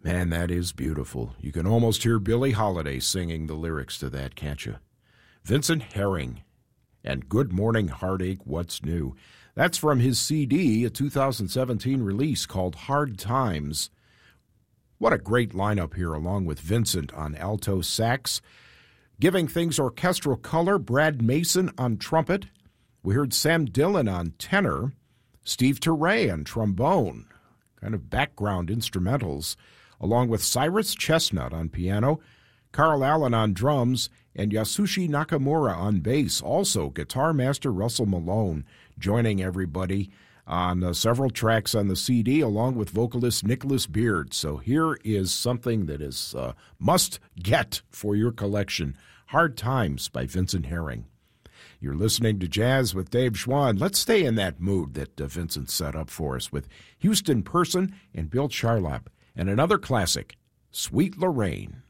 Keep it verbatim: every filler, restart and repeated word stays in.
Man, that is beautiful. You can almost hear Billie Holiday singing the lyrics to that, can't you? Vincent Herring and Good Morning Heartache, What's New? That's from his C D, a two thousand seventeen release called Hard Times. What a great lineup here, along with Vincent on alto sax. Giving things orchestral color, Brad Mason on trumpet. We heard Sam Dillon on tenor, Steve Turre on trombone, kind of background instrumentals, along with Cyrus Chestnut on piano, Carl Allen on drums, and Yasushi Nakamura on bass. Also, guitar master Russell Malone joining everybody on uh, several tracks on the C D, along with vocalist Nicholas Beard. So here is something that is uh, must get for your collection. Hard Times by Vincent Herring. You're listening to Jazz with Dave Schwann. Let's stay in that mood that uh, Vincent set up for us with Houston Person and Bill Charlap, and another classic, Sweet Lorraine.